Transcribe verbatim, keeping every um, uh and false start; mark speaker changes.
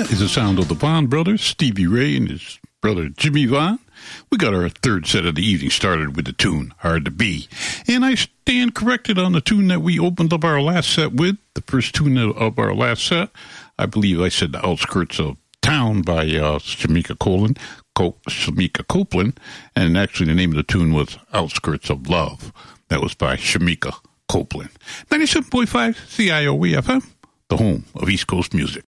Speaker 1: That is the sound of the Vaughan brothers, Stevie Ray and his brother Jimmy Vaughan. We got our third set of the evening started with the tune, Hard to Be. And I stand corrected on the tune that we opened up our last set with, the first tune of our last set. I believe I said The Outskirts of Town by uh, Shamika Copeland, Co- Shamika Copeland, and actually the name of the tune was Outskirts of Love. That was by Shamika Copeland. ninety-seven point five C I O E F M, the home of East Coast music.